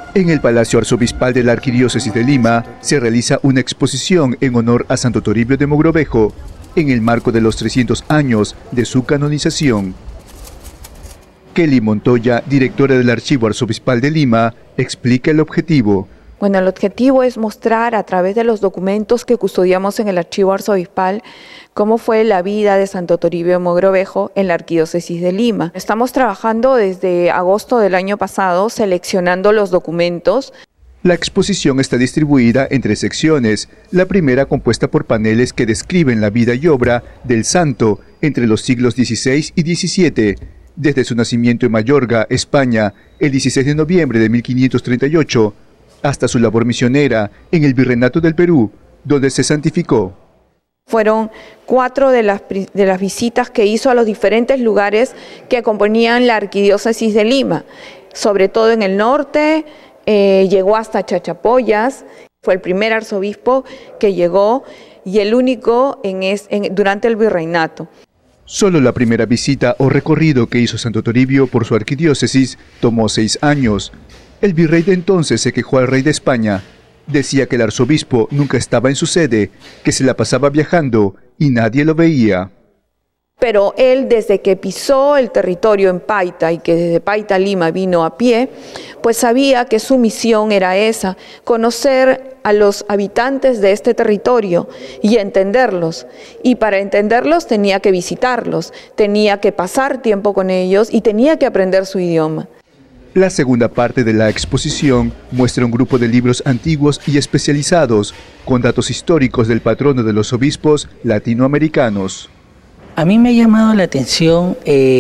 En el Palacio Arzobispal de la Arquidiócesis de Lima se realiza una exposición en honor a Santo Toribio de Mogrovejo, en el marco de los 300 años de su canonización. Kelly Montoya, directora del Archivo Arzobispal de Lima, explica el objetivo. Bueno, el objetivo es mostrar a través de los documentos que custodiamos en el Archivo Arzobispal cómo fue la vida de Santo Toribio de Mogrovejo en la Arquidiócesis de Lima. Estamos trabajando desde agosto del año pasado seleccionando los documentos. La exposición está distribuida en 3 secciones, la primera compuesta por paneles que describen la vida y obra del santo entre los siglos XVI y XVII, desde su nacimiento en Mayorga, España, el 16 de noviembre de 1538, hasta su labor misionera en el Virreinato del Perú, donde se santificó. Fueron 4 de las visitas que hizo a los diferentes lugares que componían la Arquidiócesis de Lima, sobre todo en el norte, llegó hasta Chachapoyas, fue el primer arzobispo que llegó y el único durante el Virreinato. Solo la primera visita o recorrido que hizo Santo Toribio por su arquidiócesis tomó 6 años. El virrey de entonces se quejó al rey de España. Decía que el arzobispo nunca estaba en su sede, que se la pasaba viajando y nadie lo veía. Pero él, desde que pisó el territorio en Paita y que desde Paita a Lima vino a pie, pues sabía que su misión era esa, conocer a los habitantes de este territorio y entenderlos. Y para entenderlos tenía que visitarlos, tenía que pasar tiempo con ellos y tenía que aprender su idioma. La segunda parte de la exposición muestra un grupo de libros antiguos y especializados con datos históricos del patrono de los obispos latinoamericanos. A mí me ha llamado la atención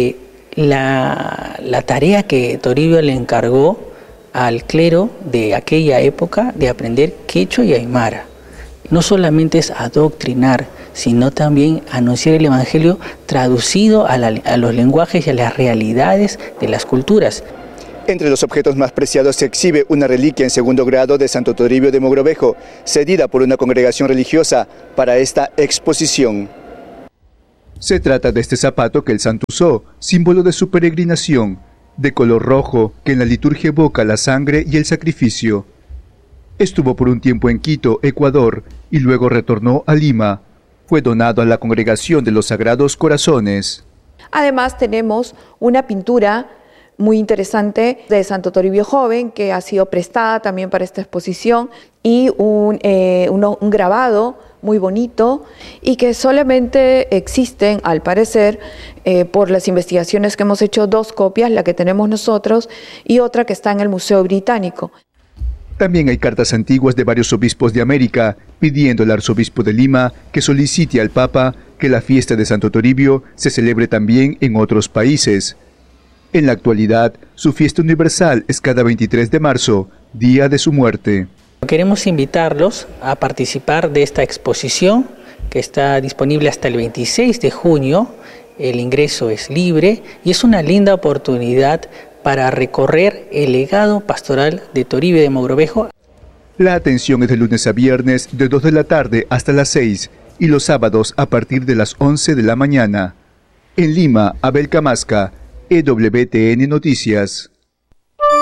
la tarea que Toribio le encargó al clero de aquella época de aprender quechua y aymara. No solamente es adoctrinar, sino también anunciar el Evangelio traducido a los lenguajes y a las realidades de las culturas. Entre los objetos más preciados se exhibe una reliquia en 2º grado de Santo Toribio de Mogrovejo, cedida por una congregación religiosa para esta exposición. Se trata de este zapato que el santo usó, símbolo de su peregrinación, de color rojo, que en la liturgia evoca la sangre y el sacrificio. Estuvo por un tiempo en Quito, Ecuador, y luego retornó a Lima. Fue donado a la Congregación de los Sagrados Corazones. Además tenemos una pintura muy interesante de Santo Toribio joven que ha sido prestada también para esta exposición y un grabado muy bonito y que solamente existen, al parecer, por las investigaciones que hemos hecho, 2 copias, la que tenemos nosotros y otra que está en el Museo Británico. También hay cartas antiguas de varios obispos de América pidiendo al arzobispo de Lima que solicite al Papa que la fiesta de Santo Toribio se celebre también en otros países. En la actualidad, su fiesta universal es cada 23 de marzo, día de su muerte. Queremos invitarlos a participar de esta exposición que está disponible hasta el 26 de junio. El ingreso es libre y es una linda oportunidad para recorrer el legado pastoral de Toribio de Mogrovejo. La atención es de lunes a viernes de 2 de la tarde hasta las 6 y los sábados a partir de las 11 de la mañana. En Lima, Abel Camasca, EWTN Noticias.